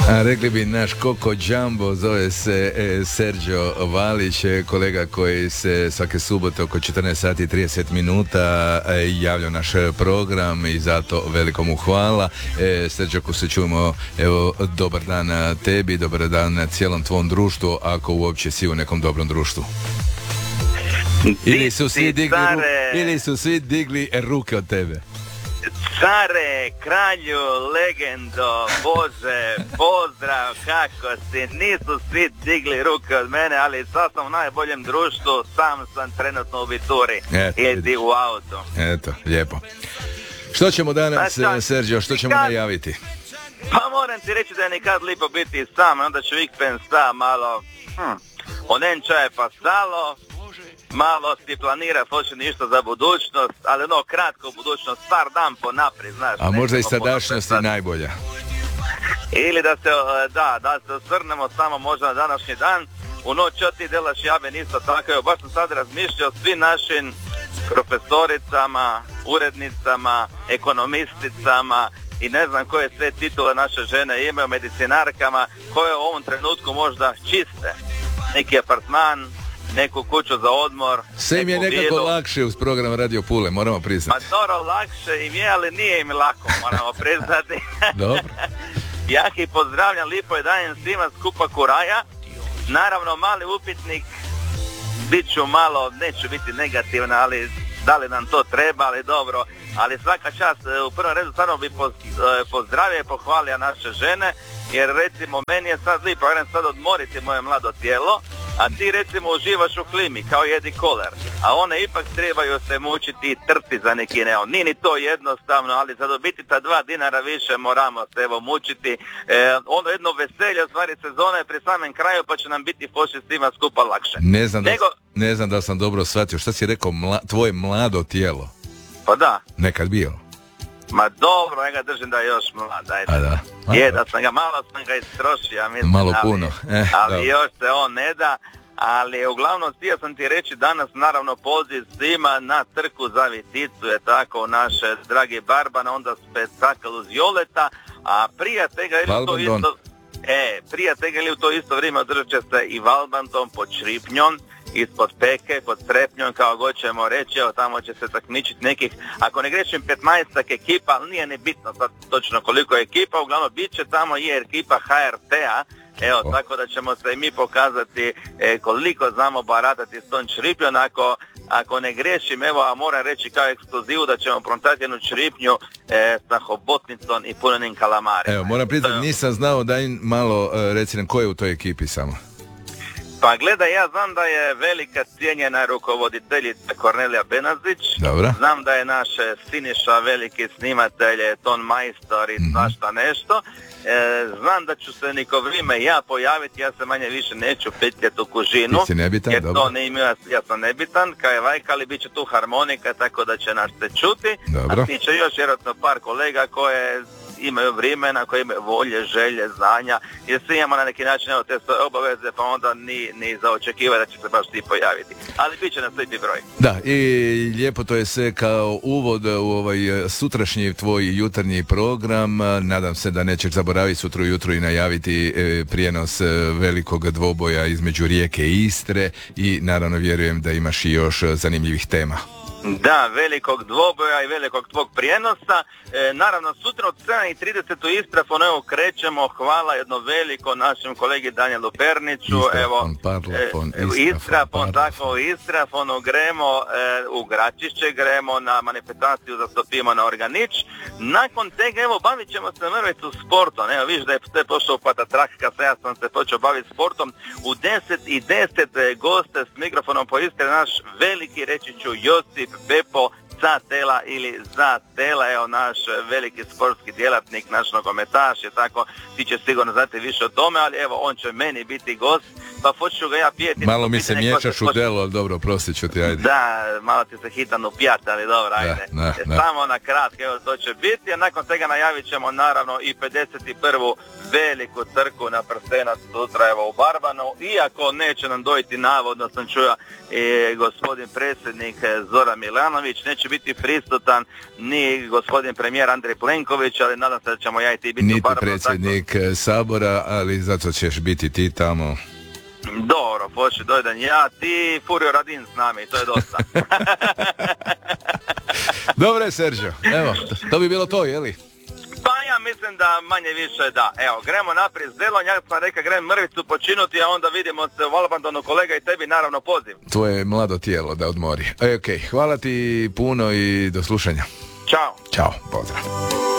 A rekli bi naš Koko Jumbo, zove se Sergio Valić, kolega koji se svake subote oko 14 sati i 30 minuta javlja naš program i zato veliko mu hvala. Sergio, ako se čujemo, evo, dobar dan tebi, dobar dan cijelom tvom društvu, ako uopće si u nekom dobrom društvu. Ili su svi digli ruke od tebe. Care, kralju, legendo, Bože, pozdrav, kako si, nisu svi digli ruke od mene, ali sad sam u najboljem društvu, sam sam trenutno u Vituri, ili u autu. Eto, lijepo. Što ćemo danas, Sergio, što ćemo najaviti? Pa moram ti reći da je nikad lipo biti sam, onda ću vikend sta malo, onenčaje pa stalo, malo si planira, hoće ništa za budućnost, ali ono kratko budućnost, star dan po naprijed, znaš. A možda i sadašnjost je najbolja. Ili da se osvrnemo samo možda na današnji dan, u noć ti delaš jaben isto tako, evo baš sam sad razmišljao svim našim profesoricama, urednicama, ekonomisticama i ne znam koje sve titule naše žene imaju, medicinarkama, koje u ovom trenutku možda čiste neki apartman, neku kuću za odmor. Sve im je nekako lakše uz program Radio Pule, moramo priznati. Pa dobro, lakše im je, ali nije im lako, moramo priznati. Dobro. Ja ih pozdravljam, lipo je dajem svima skupa kuraja. Naravno, mali upitnik, bit ću malo, neću biti negativna, ali da li nam to treba, ali dobro. Ali svaka čast, u prvom redu stvarno bi pozdravio i pohvalio naše žene, jer recimo meni je sad lipo, ja sad odmoriti moje mlado tijelo, a ti recimo uživaš u klimi kao Eddie Kohler, a one ipak trebaju se mučiti i trti za neki neo. Nije ni to jednostavno, ali za dobiti ta 2 dinara više moramo se evo mučiti. Ono jedno veselje, stvari sezona je pri samem kraju, pa će nam biti poslije svima skupa lakše. Ne znam da sam dobro shvatio, šta si rekao, tvoje mlado tijelo? Pa da. Nekad bio? Ma dobro, ja ga držim da je još mlad, ajde. A da. Da sam ga istrošio, mislim. Malo puno. Ali još se on ne da. Ali uglavnom htio sam ti reći danas naravno poziv svima na trku za Viticu, je tako, naše dragi Barbana, onda spektakl uz Joleta, a prije tega ili u to isto vrijeme održat će se i Valbanton pod Šripnjom, ispod Peke, pod Strepnjom, kao god ćemo reći, evo tamo će se takmičiti nekih, ako ne grešim 15 ekipa, ali nije ni bitno sad točno koliko je ekipa, uglavnom bit će tamo i ekipa HRT-a, evo, tako da ćemo se i mi pokazati koliko znamo baratati s tom Šripnjom, ako ne grešim, evo, a moram reći kao ekskluzivu da ćemo prontati jednu Šripnju sa hobotnicom i punenim kalamarima. Evo, moram priznati, nisam znao, daj malo reci nam ko je u toj ekipi samo. Pa gledaj, ja znam da je velika cijenjena rukovoditeljica Kornelija Benazić. Dobro. Znam da je naš Siniša veliki snimatelj, ton majstor i svašta nešto. Znam da ću se neko vrijeme ja pojaviti, ja se manje više neću petljati u kužinu. Ti si nebitan, jer dobro. To ne ima, ja sam nebitan, kao je Vajka, ali bit će tu harmonika, tako da će nas se čuti. Dobro. A ti će još vjerojatno par kolega koje imaju vremena, koji imaju volje, želje, znanja, jer svi imamo na neki način evo, te svoje obaveze, pa onda ni za očekivati da će se baš ti pojaviti. Ali bit će nas lijepi broj. Da, i lijepo to je sve kao uvod u ovaj sutrašnji tvoj jutarnji program. Nadam se da nećeš zaboraviti sutra ujutro i najaviti prijenos velikog dvoboja između Rijeke i Istre i naravno vjerujem da imaš i još zanimljivih tema. Da, velikog dvoboja i velikog tvog prijenosa. Naravno, sutra od 7:30 u Istrafonu, evo krećemo, hvala jedno veliko našem kolegi Danielu Perniću. Istrafon, tako, u Istrafonu gremo, u Gračišće gremo na manifestaciju za Stopimo na Organić. Nakon tega, evo, bavit ćemo se mrvicu sportom. Evo, viš da je sve pošao patatrak, kad ja sam se počeo baviti sportom. U 10:10 goste s mikrofonom po Istre, naš veliki, reći ću, Josip Bepo Zatela ili Zatela, evo naš veliki sportski djelatnik, naš nogometaš, je tako, ti će sigurno znati više o tome, ali evo on će meni biti gost pa hoću ga ja pijeti. Malo mi se miješaš u delo, ali dobro, prostit ću ti, ajde. Da, malo ti se hitan upijat, ali dobro, ajde. Samo na kratko, evo to će biti, a nakon toga najavit ćemo naravno i 51. veliku trku na prstenac sutra evo u Barbanu, iako neće nam dojiti navodno, sam čuo i gospodin predsjednik Zoran Milanović, neće biti prisutan ni gospodin premijer Andrej Plenković, ali nadam se da ćemo ja i ti biti niti u Barbanu. Niti predsjednik Sabora, ali zato ćeš biti ti tamo. Dobro, pošli dojdan ja, ti Furio Radin s nami, to je dosta. Dobre, Sergio, evo, to bi bilo to, jeli? Pa ja mislim da manje više da. Evo, gremo naprijed zelon, ja sam rekao grem mrvicu počinuti, a onda vidimo se u Valbandonu, kolega, i tebi naravno poziv. Tvoje mlado tijelo da odmori. Hvala ti puno i do slušanja. Ćao. Ćao, pozdrav.